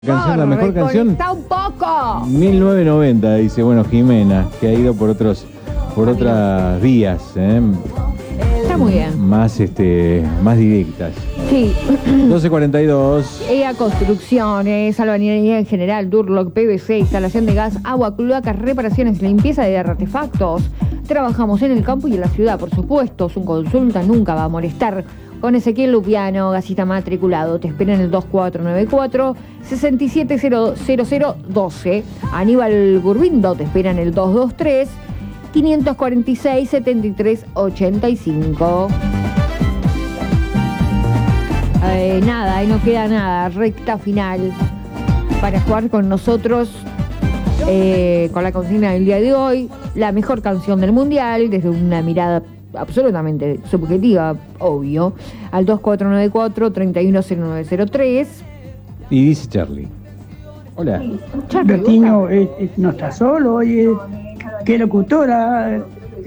Canción, la mejor canción. Está un poco. 1990, dice, bueno, Jimena, que ha ido por otras vías, Está muy bien. más directas. Sí. 12:42. EA Construcciones, albañilería en general, Durlock, PVC, instalación de gas, agua, cloacas, reparaciones, limpieza de artefactos. Trabajamos en el campo y en la ciudad, por supuesto. Su consulta nunca va a molestar. Con Ezequiel Lupiano, gasista matriculado. Te espera en el 2494-670012. Aníbal Gurbindo te espera en el 223-546-7385. Nada, ahí no queda nada. Recta final para jugar con nosotros. Con la consigna del día de hoy, la mejor canción del mundial, desde una mirada absolutamente subjetiva, obvio, al 2494-310903. Y dice Charlie. Hola. Charlie, Bertiño no está solo, oye, qué locutora,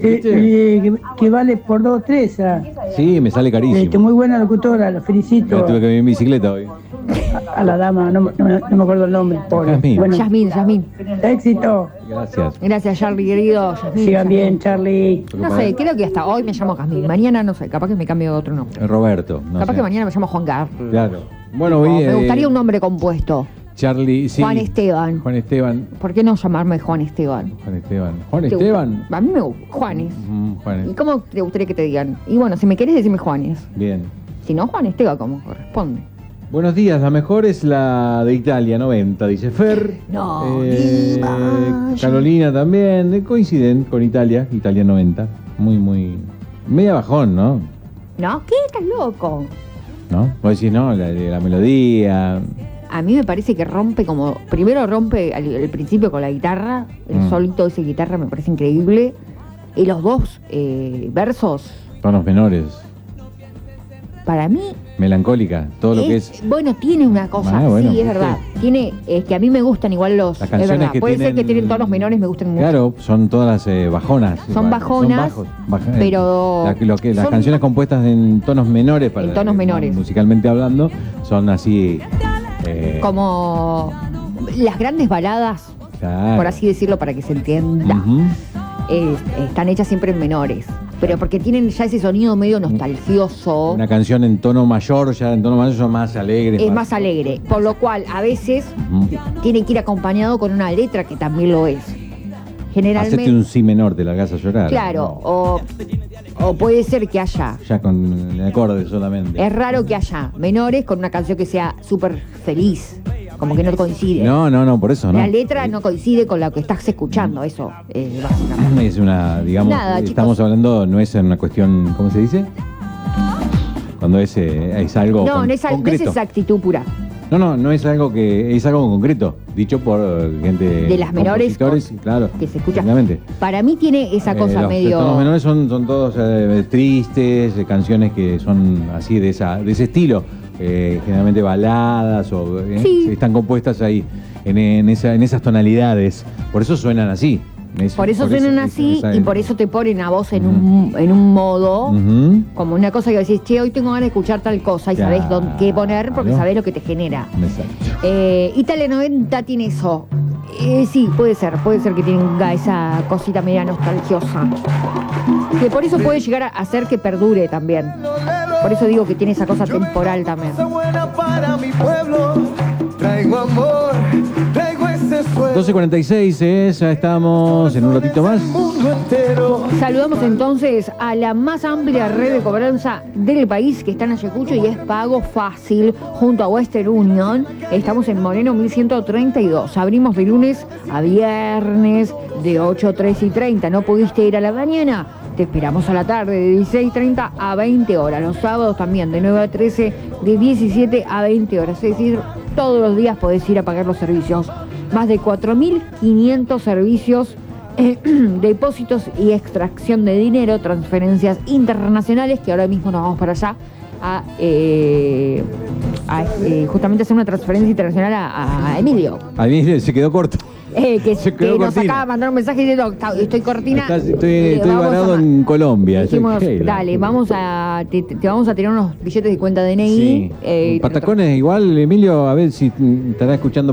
que vale por 2 3. Sí, me sale carísimo. Muy buena locutora, la felicito. Tuve que venir en bicicleta hoy. A la dama, no me acuerdo el nombre. Pobre. Yasmín. Bueno, Yasmín. éxito. Gracias. Gracias, Charlie, querido. Yasmín, Sigan Yasmín. bien, Charlie. No sé, creo que hasta hoy me llamo Yasmín. Mañana no sé, capaz que me cambio otro nombre. Roberto. No Capaz sé. que mañana me llamo Juan Carlos. Claro. Bueno, hoy. Me gustaría un nombre compuesto. Charlie, sí. Juan Esteban. Juan Esteban. ¿Por qué no llamarme Juan Esteban? Juan Esteban. Juan ¿Te Esteban. gusta? A mí me gusta. Juanes. Juanes. ¿Y cómo te gustaría que te digan? Y bueno, si me querés decirme Juanes. Bien. Si no, Juan Esteban, como corresponde. Buenos días, la mejor es la de Italia, 90, dice Fer. No, diva. Carolina también, coinciden con Italia, Italia 90. Muy, media bajón, ¿no? ¿No? ¿Qué? Estás loco. ¿No? Vos decís, no, la melodía. A mí me parece que rompe como... Primero rompe al principio con la guitarra. El solito de esa guitarra me parece increíble. Y los dos versos, Tonos menores, para mí... melancólica, todo lo que es. Bueno, tiene una cosa, bueno, sí, es ¿viste? verdad. Tiene, que a mí me gustan igual los... Las Es canciones verdad, que puede ser tienen- que tienen tonos menores, me gusten mucho. Claro, son todas bajonas. Son bajonas, pero Las son- canciones compuestas en tonos menores, En tonos menores. musicalmente hablando, son así. Como las grandes baladas, Claro. por así decirlo, para que se entienda. Ujú. Están hechas siempre en menores, pero porque tienen ya ese sonido medio nostalgioso, Una canción en tono mayor, ya en tono mayor son más alegres. es más alegre, por lo cual a veces Ujú. tiene que ir acompañado con una letra que también lo es. Generalmente, Hacete un si menor, te largás a llorar. claro, o puede ser que haya, Ya con el acorde solamente. es raro que haya menores con una canción que sea súper feliz, como que no coincide. No, por eso no. La letra no coincide con lo que estás escuchando, eso básicamente. Es una, digamos, Nada, estamos chicos. hablando, no es una cuestión, ¿cómo se dice? Cuando es algo No, no es concreto. esa actitud pura. No es algo que es algo concreto, dicho por gente De las menores compositores, claro, que se escucha. exactamente. Para mí tiene esa cosa Los medio... tonos menores son todos tristes, canciones que son así de ese estilo, generalmente baladas o Sí. están compuestas ahí en esas tonalidades, por eso suenan así. Por eso suenan así y por eso te ponen a vos en un modo, Ujú. como una cosa que decís, che, hoy tengo ganas de escuchar tal cosa y sabés qué poner porque Claro. sabés lo que te genera. Exacto. Italia 90 tiene eso. Sí, puede ser que tenga esa cosita media nostalgiosa. Que por eso puede llegar a hacer que perdure también. Por eso digo que tiene esa cosa temporal también. Buena para mi pueblo, traigo amor, traigo ese sueño 12:46, ya estamos en un ratito más. mundo entero. Saludamos entonces a la más amplia red de cobranza del país que está en Ayacucho y es Pago Fácil junto a Western Union. Estamos en Moreno 1132. Abrimos de lunes a viernes de 8, 3 y 30. ¿No pudiste ir a la mañana? Te esperamos a la tarde de 16:30 a 20 horas. Los sábados también de 9 a 13, de 17 a 20 horas. Es decir, todos los días podés ir a pagar los servicios. Más de 4.500 servicios, depósitos y extracción de dinero, transferencias internacionales, que ahora mismo nos vamos para allá a justamente hacer una transferencia internacional a Emilio. A mí se quedó corto. Se que quedó nos Cortina. acaba de mandar un mensaje diciendo, estoy Cortina. Estoy vamos varado a- en Colombia. Dijimos, Sheila. dale, te vamos a tirar unos billetes de cuenta DNI. Sí. Patacones igual, Emilio, a ver si estará escuchando